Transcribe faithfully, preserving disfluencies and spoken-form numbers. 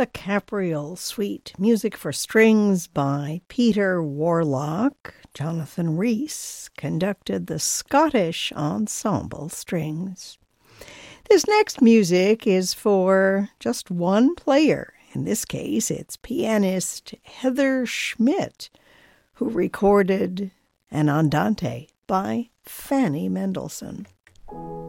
The Capriole Suite, music for strings by Peter Warlock. Jonathan Rhys conducted the Scottish Ensemble Strings. This next music is for just one player. In this case, it's pianist Heather Schmidt, who recorded an Andante by Fanny Mendelssohn.